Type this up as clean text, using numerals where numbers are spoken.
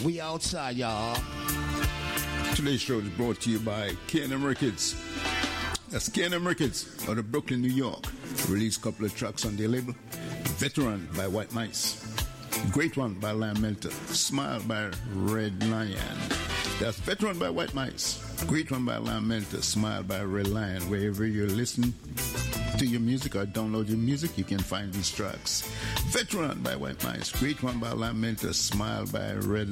We outside, y'all. Today's show is brought to you by K&M Records. That's K&M Records out of Brooklyn, New York. Released a couple of tracks on their label. Veteran by White Mice. Great One by Lion Melter. Smile by Red Lion. That's Veteran by White Mice. Great One by Lion Melter. Smile by Red Lion. Wherever you listen to your music or download your music, you can find these tracks. Veteran by White Mice. Great One by Lion Melter. Smile by Red